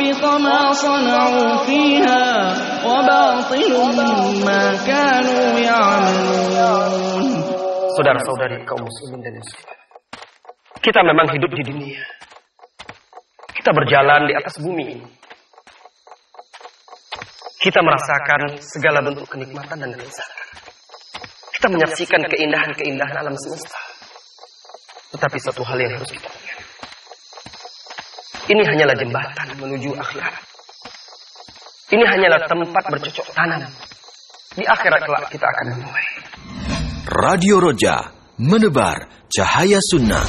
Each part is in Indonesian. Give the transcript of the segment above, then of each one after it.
حبط ما صنعوا فيها وباطل ما كانوا يعملون. Saudara-saudari kaum muslimin dan muslimat, kita memang hidup di dunia. Kita berjalan di atas bumi ini. Kita merasakan segala bentuk kenikmatan dan kelezatan. Kita menyaksikan keindahan-keindahan alam semesta. Tetapi satu hal yang harus kita ingat, ini hanyalah jembatan menuju akhirat. Ini hanyalah tempat bercocok tanam. Di akhirat kelak kita akan memulai. Radio Roja, menebar cahaya sunnah.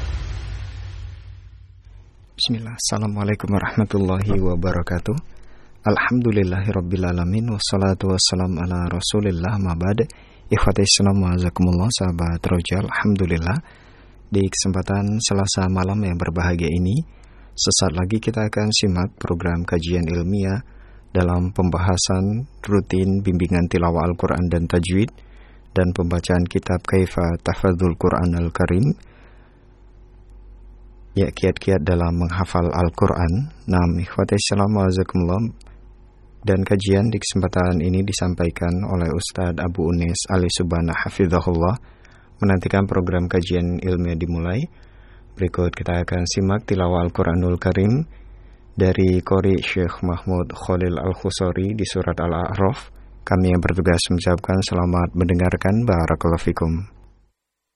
Bismillah, assalamualaikum warahmatullahi wabarakatuh. Alhamdulillahirrabbilalamin. Wassalatu wassalam ala rasulillah ma'bad. Ikhwati Islam wa'azakumullah, sahabat Roja. Alhamdulillah, di kesempatan Selasa malam yang berbahagia ini, sesaat lagi kita akan simak program kajian ilmiah dalam pembahasan rutin bimbingan tilawah Al-Quran dan tajwid dan pembacaan kitab Kaifa Tahfadzul Quran Al-Karim, ya, kiat-kiat dalam menghafal Al-Quran. Ikhwati Islam wa'azakumullah, dan kajian di kesempatan ini disampaikan oleh Ustadz Abu Unis Ali Subana Hafizahullah. Menantikan program kajian ilmiah dimulai, berikut kita akan simak tilawah Al-Quranul Karim dari Qori Syekh Mahmud Khalil Al-Khusari di surat Al-A'raf. Kami yang bertugas mengucapkan selamat mendengarkan. Barakallahu fikum.